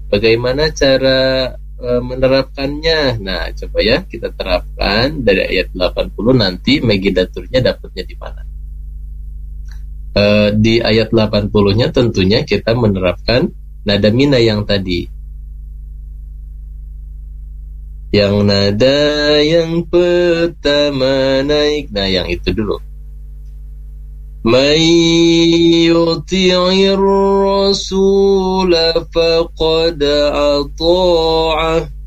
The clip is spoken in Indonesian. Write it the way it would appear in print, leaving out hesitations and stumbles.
Bagaimana cara menerapkannya? Nah, coba ya kita terapkan dari ayat 80 nanti Megidaturnya dapatnya di mana? Di ayat 80-nya tentunya kita menerapkan nada mina yang tadi. Yang nada yang pertama naik. Nah, yang itu dulu. Man yuti'ir rasula faqad ata'ah.